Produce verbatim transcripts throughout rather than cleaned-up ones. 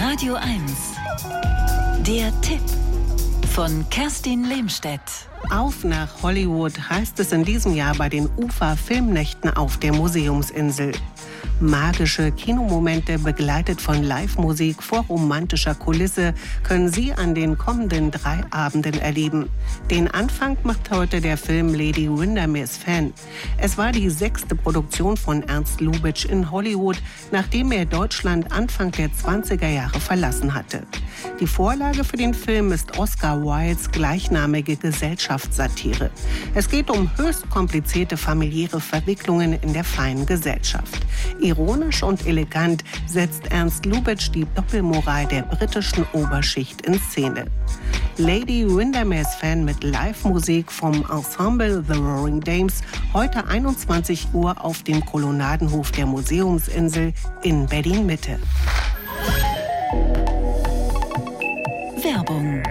Radio eins. Der Tipp von Kerstin Lehmstedt. Auf nach Hollywood heißt es in diesem Jahr bei den Ufa-Filmnächten auf der Museumsinsel. Magische Kinomomente begleitet von Live-Musik vor romantischer Kulisse können Sie an den kommenden drei Abenden erleben. Den Anfang macht heute der Film Lady Windermere's Fan. Es war die sechste Produktion von Ernst Lubitsch in Hollywood, nachdem er Deutschland Anfang der zwanziger Jahre verlassen hatte. Die Vorlage für den Film ist Oscar Wildes gleichnamige Gesellschaftssatire. Es geht um höchst komplizierte familiäre Verwicklungen in der feinen Gesellschaft. Ironisch und elegant setzt Ernst Lubitsch die Doppelmoral der britischen Oberschicht in Szene. Lady Windermere's Fan mit Live-Musik vom Ensemble The Roaring Dames heute einundzwanzig Uhr auf dem Kolonnadenhof der Museumsinsel in Berlin-Mitte. Werbung.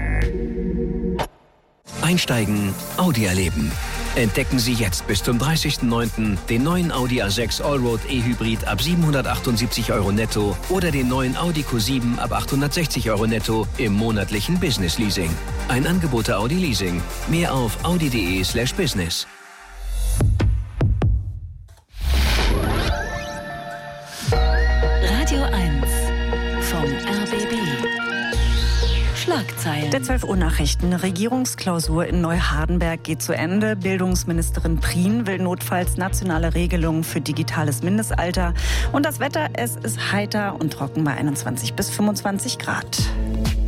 Einsteigen, Audi erleben. Entdecken Sie jetzt bis zum dreißigsten neunten den neuen Audi A sechs Allroad E-Hybrid ab siebenhundertachtundsiebzig Euro netto oder den neuen Audi Q sieben ab achthundertsechzig Euro netto im monatlichen Business Leasing. Ein Angebot der Audi Leasing. Mehr auf audi.de slash business. Radio eins vom R B B. Schlagzeilen. Der zwölf Uhr Nachrichten. Regierungsklausur in Neuhardenberg geht zu Ende. Bildungsministerin Prien will notfalls nationale Regelungen für digitales Mindestalter. Und das Wetter, es ist heiter und trocken bei einundzwanzig bis fünfundzwanzig Grad.